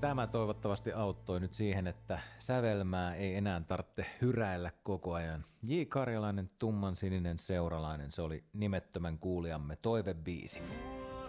Tämä toivottavasti auttoi nyt siihen, että sävelmää ei enää tarvitse hyräillä koko ajan. J. Karjalainen, Tummansininen seuralainen, se oli nimettömän kuulijamme toivebiisi.